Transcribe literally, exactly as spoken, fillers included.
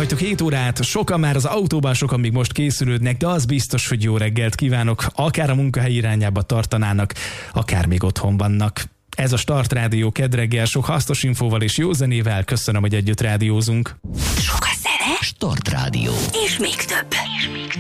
hagytuk hét órát, sokan már az autóban, sokan még most készülődnek, de az biztos, hogy jó reggelt kívánok, akár a munkahely irányába tartanának, akár még otthon vannak. Ez a Start Rádió kedd reggel, sok hasznos infóval és jó zenével. Köszönöm, hogy együtt rádiózunk. Sok a zene, Start Rádió. és még több. És még